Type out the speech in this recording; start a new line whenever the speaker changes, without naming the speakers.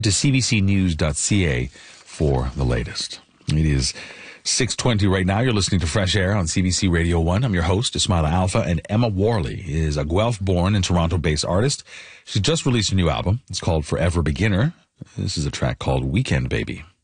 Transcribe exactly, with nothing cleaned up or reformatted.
to c b c news dot c a for the latest. It is six twenty right now. You're listening to Fresh Air on C B C Radio one. I'm your host, Ismaila Alpha, and Emma Worley is a Guelph-born and Toronto-based artist. She just released a new album. It's called Forever Beginner. This is a track called Weekend Baby.